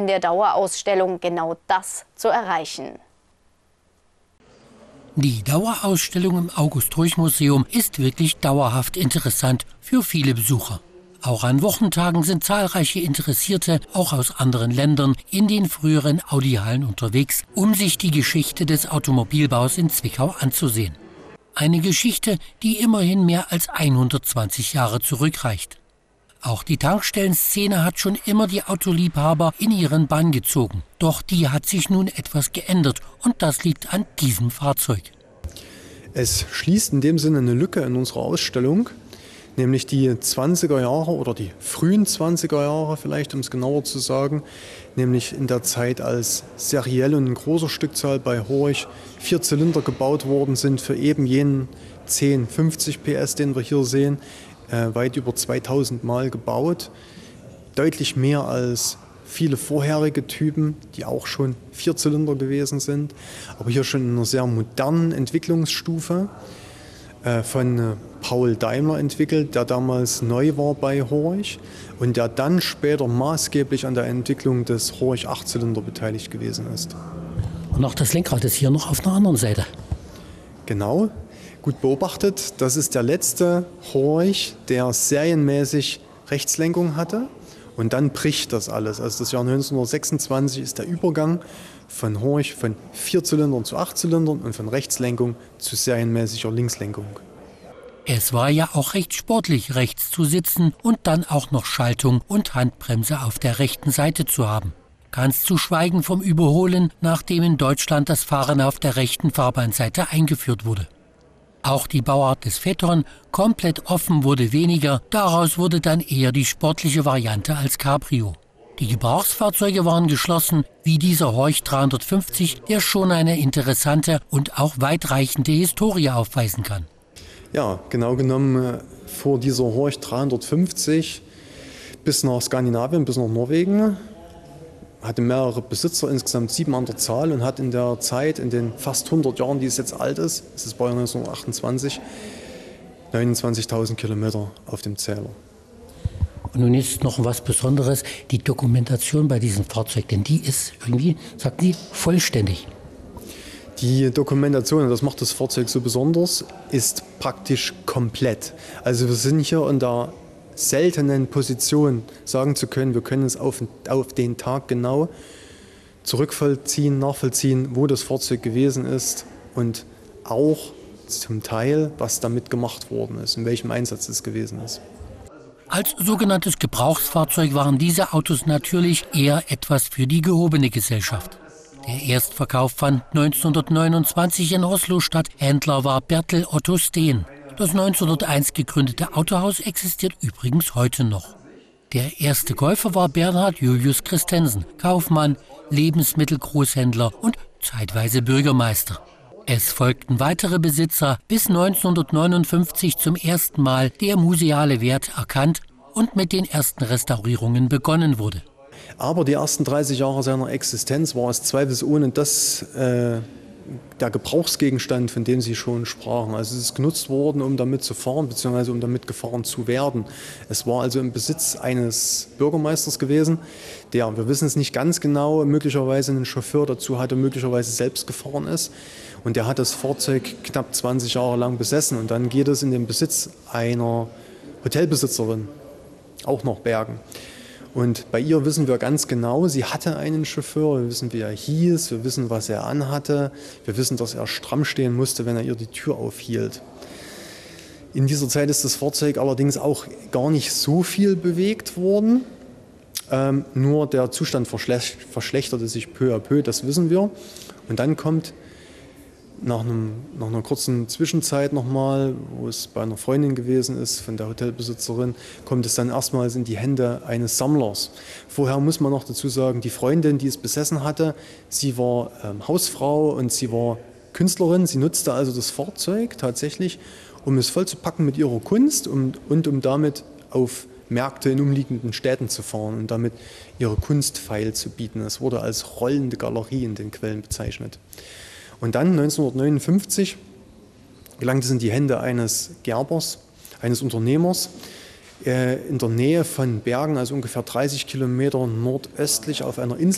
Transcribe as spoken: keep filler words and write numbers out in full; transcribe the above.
der Dauerausstellung genau das zu erreichen. Die Dauerausstellung im August-Horch-Museum ist wirklich dauerhaft interessant für viele Besucher. Auch an Wochentagen sind zahlreiche Interessierte, auch aus anderen Ländern, in den früheren Audi-Hallen unterwegs, um sich die Geschichte des Automobilbaus in Zwickau anzusehen. Eine Geschichte, die immerhin mehr als hundertzwanzig Jahre zurückreicht. Auch die Tankstellenszene hat schon immer die Autoliebhaber in ihren Bann gezogen. Doch die hat sich nun etwas geändert und das liegt an diesem Fahrzeug. Es schließt in dem Sinne eine Lücke in unserer Ausstellung, nämlich die zwanziger Jahre oder die frühen zwanziger Jahre vielleicht, um es genauer zu sagen, nämlich in der Zeit, als seriell und in großer Stückzahl bei Horch vier Zylinder gebaut worden sind für eben jenen zehn, fünfzig P S, den wir hier sehen, äh, weit über zweitausend Mal gebaut, deutlich mehr als viele vorherige Typen, die auch schon Vierzylinder gewesen sind, aber hier schon in einer sehr modernen Entwicklungsstufe äh, von äh, Paul Daimler entwickelt, der damals neu war bei Horch und der dann später maßgeblich an der Entwicklung des Horch Achtzylinder beteiligt gewesen ist. Und auch das Lenkrad ist hier noch auf einer anderen Seite. Genau, gut beobachtet. Das ist der letzte Horch, der serienmäßig Rechtslenkung hatte. Und dann bricht das alles. Also das Jahr neunzehnhundertsechsundzwanzig ist der Übergang von Horch von Vierzylindern zu Achtzylindern und von Rechtslenkung zu serienmäßiger Linkslenkung. Es war ja auch recht sportlich, rechts zu sitzen und dann auch noch Schaltung und Handbremse auf der rechten Seite zu haben. Ganz zu schweigen vom Überholen, nachdem in Deutschland das Fahren auf der rechten Fahrbahnseite eingeführt wurde. Auch die Bauart des Phaeton, komplett offen, wurde weniger, daraus wurde dann eher die sportliche Variante als Cabrio. Die Gebrauchsfahrzeuge waren geschlossen, wie dieser Horch dreihundertfünfzig, der schon eine interessante und auch weitreichende Historie aufweisen kann. Ja, genau genommen vor dieser Horch dreihundertfünfzig bis nach Skandinavien, bis nach Norwegen, hatte mehrere Besitzer, insgesamt sieben an der Zahl und hat in der Zeit, in den fast hundert Jahren, die es jetzt alt ist, es ist Baujahr neunzehnhundertachtundzwanzig, neunundzwanzigtausend Kilometer auf dem Zähler. Und nun ist noch was Besonderes, die Dokumentation bei diesem Fahrzeug, denn die ist irgendwie, sagt die, vollständig. Die Dokumentation, das macht das Fahrzeug so besonders, ist praktisch komplett. Also wir sind hier in der seltenen Position, sagen zu können, wir können es auf, auf den Tag genau zurückvollziehen, nachvollziehen, wo das Fahrzeug gewesen ist und auch zum Teil, was damit gemacht worden ist, in welchem Einsatz es gewesen ist. Als sogenanntes Gebrauchsfahrzeug waren diese Autos natürlich eher etwas für die gehobene Gesellschaft. Der Erstverkauf fand neunzehnhundertneunundzwanzig in Oslo statt. Händler war Bertel Otto Steen. Das neunzehnhunderteins gegründete Autohaus existiert übrigens heute noch. Der erste Käufer war Bernhard Julius Christensen, Kaufmann, Lebensmittelgroßhändler und zeitweise Bürgermeister. Es folgten weitere Besitzer, bis neunzehnhundertneunundfünfzig zum ersten Mal der museale Wert erkannt und mit den ersten Restaurierungen begonnen wurde. Aber die ersten dreißig Jahre seiner Existenz war es zweifelsohne das, äh, der Gebrauchsgegenstand, von dem Sie schon sprachen. Also es ist genutzt worden, um damit zu fahren, beziehungsweise um damit gefahren zu werden. Es war also im Besitz eines Bürgermeisters gewesen, der, wir wissen es nicht ganz genau, möglicherweise einen Chauffeur dazu hatte, möglicherweise selbst gefahren ist. Und der hat das Fahrzeug knapp zwanzig Jahre lang besessen. Und dann geht es in den Besitz einer Hotelbesitzerin, auch nach Bergen. Und bei ihr wissen wir ganz genau, sie hatte einen Chauffeur, wir wissen, wie er hieß, wir wissen, was er anhatte, wir wissen, dass er stramm stehen musste, wenn er ihr die Tür aufhielt. In dieser Zeit ist das Fahrzeug allerdings auch gar nicht so viel bewegt worden, ähm, nur der Zustand verschlech- verschlechterte sich peu à peu, das wissen wir. Und dann kommt Nach, einem, nach einer kurzen Zwischenzeit nochmal, wo es bei einer Freundin gewesen ist, von der Hotelbesitzerin, kommt es dann erstmals in die Hände eines Sammlers. Vorher muss man noch dazu sagen, die Freundin, die es besessen hatte, sie war ähm, Hausfrau und sie war Künstlerin. Sie nutzte also das Fahrzeug tatsächlich, um es vollzupacken mit ihrer Kunst und, und um damit auf Märkte in umliegenden Städten zu fahren und damit ihre Kunst feil zu bieten. Es wurde als rollende Galerie in den Quellen bezeichnet. Und dann neunzehnhundertneunundfünfzig gelangt es in die Hände eines Gerbers, eines Unternehmers äh, in der Nähe von Bergen, also ungefähr dreißig Kilometer nordöstlich auf einer Insel.